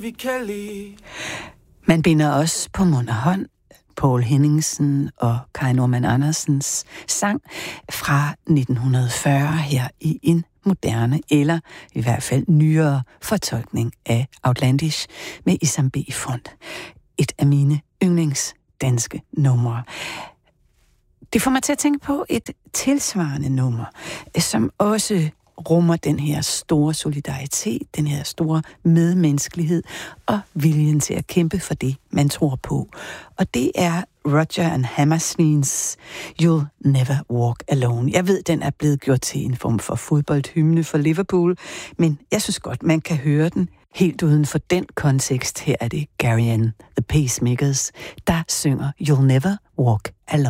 vi kan lide. Man binder også på mund og hånd Poul Henningsen og Kai Normann Andersens sang fra 1940 her i en moderne, eller i hvert fald nyere fortolkning af Outlandish med Isam B. i front. Et af mine yndlingsdanske numre. Det får mig til at tænke på et tilsvarende nummer, som også rummer den her store solidaritet, den her store medmenneskelighed og viljen til at kæmpe for det, man tror på. Og det er Roger and Hammersteins You'll Never Walk Alone. Jeg ved, den er blevet gjort til en form for fodboldhymne for Liverpool, men jeg synes godt, man kan høre den helt uden for den kontekst. Her er det Gary and the Pacemakers, der synger You'll Never Walk Alone.